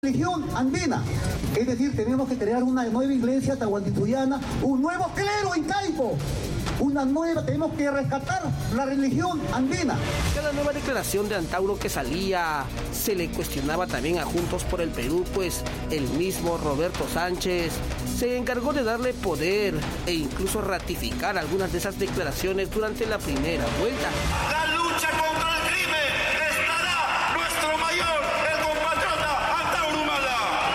religión andina. Es decir, tenemos que crear una nueva iglesia tahuantinsuyoana, un nuevo clero incaico, tenemos que rescatar la religión andina. Cada nueva declaración de Antauro que salía se le cuestionaba también a Juntos por el Perú, pues el mismo Roberto Sánchez se encargó de darle poder e incluso ratificar algunas de esas declaraciones durante la primera vuelta. La lucha contra el crimen estará nuestro mayor, el compatriota Antauro Humala.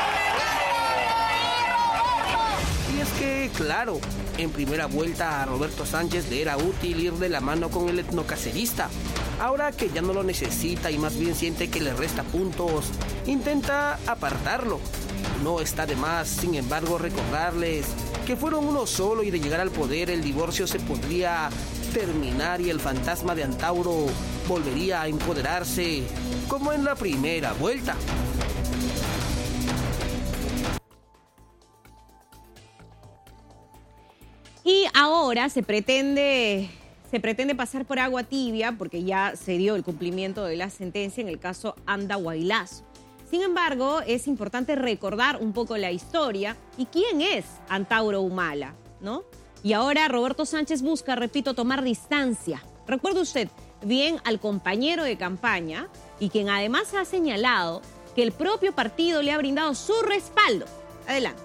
Y es que, claro, en primera vuelta a Roberto Sánchez le era útil ir de la mano con el etnocacerista. Ahora que ya no lo necesita y más bien siente que le resta puntos, intenta apartarlo. No está de más, sin embargo, recordarles que fueron uno solo y de llegar al poder el divorcio se podría terminar y el fantasma de Antauro volvería a empoderarse como en la primera vuelta. Y ahora se pretende pasar por agua tibia porque ya se dio el cumplimiento de la sentencia en el caso Andahuaylazo. Sin embargo, es importante recordar un poco la historia y quién es Antauro Humala, ¿no? Y ahora Roberto Sánchez busca, repito, tomar distancia. Recuerde usted bien al compañero de campaña y quien además ha señalado que el propio partido le ha brindado su respaldo. Adelante.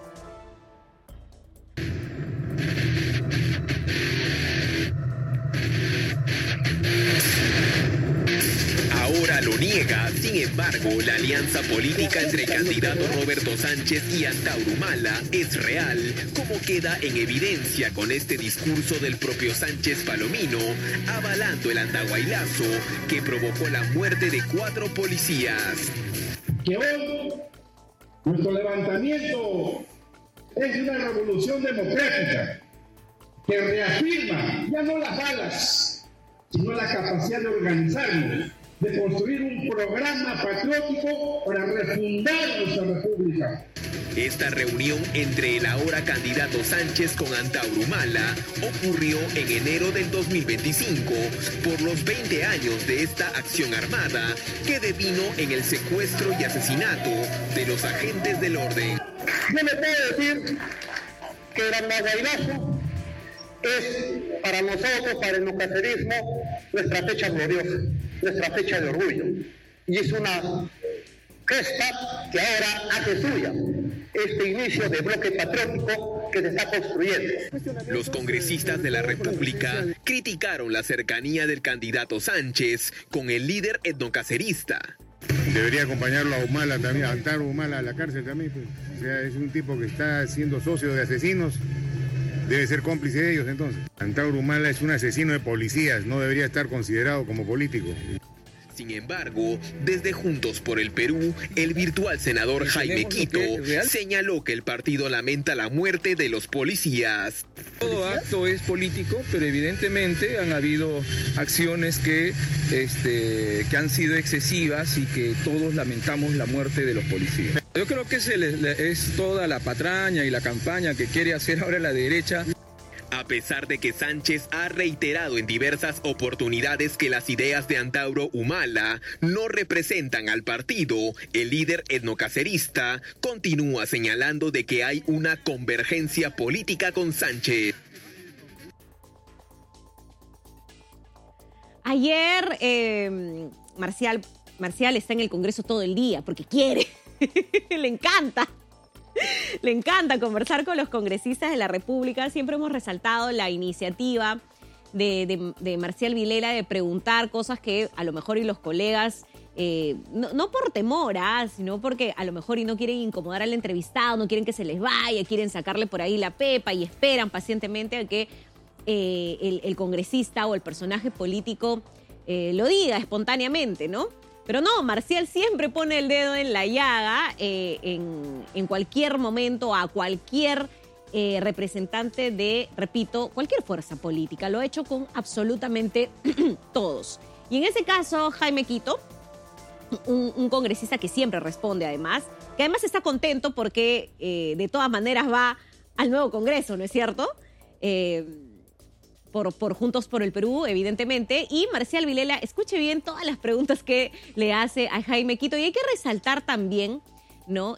Ahora lo niega, sin embargo, la alianza política entre el candidato Roberto Sánchez y Antauro Humala es real, como queda en evidencia con este discurso del propio Sánchez Palomino, avalando el Andahuaylazo que provocó la muerte de 4 policías. Que hoy nuestro levantamiento es una revolución democrática que reafirma ya no las balas, sino la capacidad de organizarnos, de construir un programa patriótico para refundar nuestra república. Esta reunión entre el ahora candidato Sánchez con Antauro Humala ocurrió en enero del 2025 por los 20 años de esta acción armada que devino en el secuestro y asesinato de los agentes del orden. Yo le puedo decir que el Andahuaylazo es para nosotros, para el etnocacerismo, nuestra fecha gloriosa, nuestra fecha de orgullo. Y es una gesta que ahora hace suya este inicio de bloque patriótico que se está construyendo. Los congresistas de la República criticaron la cercanía del candidato Sánchez con el líder etnocacerista. Debería acompañarlo a Humala también, a Antauro Humala a la cárcel también. Pues. O sea, es un tipo que está siendo socio de asesinos. Debe ser cómplice de ellos entonces. Antauro Humala es un asesino de policías, no debería estar considerado como político. Sin embargo, desde Juntos por el Perú, el virtual senador Jaime Quito señaló que el partido lamenta la muerte de los policías. Todo acto es político, pero evidentemente han habido acciones que han sido excesivas y que todos lamentamos la muerte de los policías. Yo creo que es toda la patraña y la campaña que quiere hacer ahora la derecha. A pesar de que Sánchez ha reiterado en diversas oportunidades que las ideas de Antauro Humala no representan al partido, el líder etnocacerista continúa señalando de que hay una convergencia política con Sánchez. Ayer Marcial está en el Congreso todo el día porque quiere, le encanta. Le encanta conversar con los congresistas de la República. Siempre hemos resaltado la iniciativa de Marcial Vilela de preguntar cosas que a lo mejor y los colegas, no por temor, sino porque a lo mejor y no quieren incomodar al entrevistado, no quieren que se les vaya, quieren sacarle por ahí la pepa y esperan pacientemente a que el congresista o el personaje político lo diga espontáneamente, ¿no? Pero no, Marcial siempre pone el dedo en la llaga en cualquier momento a cualquier representante de, repito, cualquier fuerza política. Lo ha hecho con absolutamente todos. Y en ese caso, Jaime Quito, un congresista que siempre responde además, que además está contento porque de todas maneras va al nuevo Congreso, ¿no es cierto? Por Juntos por el Perú, evidentemente. Y Marcial Vilela, escuche bien todas las preguntas que le hace a Jaime Quito. Y hay que resaltar también, ¿no?,